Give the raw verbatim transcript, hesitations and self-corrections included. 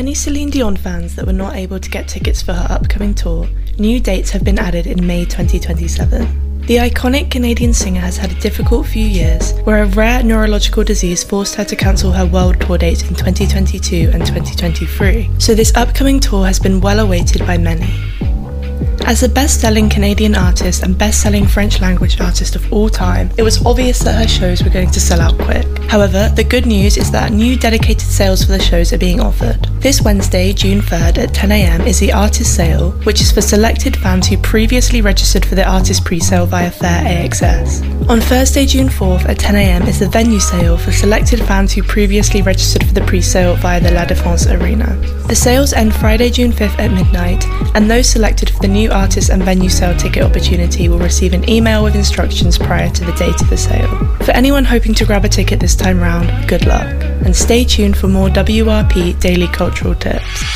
any Celine Dion fans that were not able to get tickets for her upcoming tour, new dates have been added in May twenty twenty-seven. The iconic Canadian singer has had a difficult few years, where a rare neurological disease forced her to cancel her world tour dates in twenty twenty-two and twenty twenty-three, so this upcoming tour has been well awaited by many. As a best-selling Canadian artist and best-selling French-language artist of all time, it was obvious that her shows were going to sell out quick. However, the good news is that new dedicated sales for the shows are being offered. This Wednesday, June third at ten a.m. is the artist sale, which is for selected fans who previously registered for the artist pre-sale via Fair A X S. On Thursday, June fourth at ten a.m. is the venue sale for selected fans who previously registered for the pre-sale via the La Défense Arena. The sales end Friday, June fifth at midnight, and those selected for the new artist and venue sale ticket opportunity will receive an email with instructions prior to the date of the sale. For anyone hoping to grab a ticket this time round, good luck, and stay tuned for more W R P daily cultural tips.